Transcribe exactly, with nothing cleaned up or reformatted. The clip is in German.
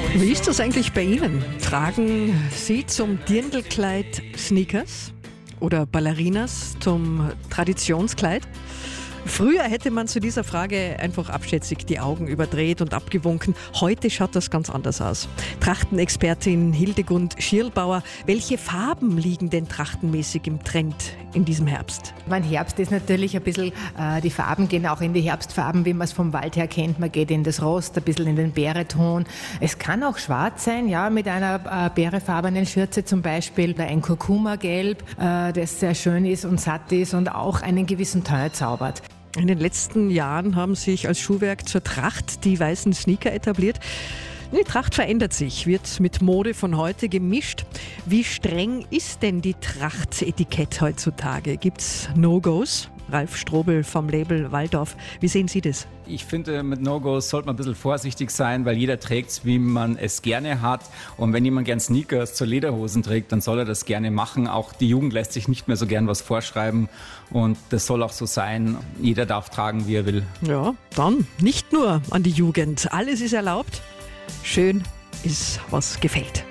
Wie ist das eigentlich bei Ihnen? Tragen Sie zum Dirndlkleid Sneakers oder Ballerinas zum Traditionskleid? Früher hätte man zu dieser Frage einfach abschätzig die Augen überdreht und abgewunken. Heute schaut das ganz anders aus. Trachtenexpertin Hildegund Schirlbauer, welche Farben liegen denn trachtenmäßig im Trend in diesem Herbst? Mein Herbst ist natürlich ein bisschen, äh, die Farben gehen auch in die Herbstfarben, wie man es vom Wald her kennt. Man geht in das Rost, ein bisschen in den Beereton. Es kann auch schwarz sein, ja, mit einer äh, beerefarbenen Schürze zum Beispiel. Oder ein Kurkuma-Gelb, äh, das sehr schön ist und satt ist und auch einen gewissen Teint zaubert. In den letzten Jahren haben sich als Schuhwerk zur Tracht die weißen Sneaker etabliert. Die Tracht verändert sich, wird mit Mode von heute gemischt. Wie streng ist denn die Trachtetikett heutzutage? Gibt's No-Gos? Ralf Strobel vom Label Waldorf. Wie sehen Sie das? Ich finde, mit No-Gos sollte man ein bisschen vorsichtig sein, weil jeder trägt es, wie man es gerne hat. Und wenn jemand gern Sneakers zu Lederhosen trägt, dann soll er das gerne machen. Auch die Jugend lässt sich nicht mehr so gern was vorschreiben. Und das soll auch so sein. Jeder darf tragen, wie er will. Ja, dann nicht nur an die Jugend. Alles ist erlaubt. Schön ist, was gefällt.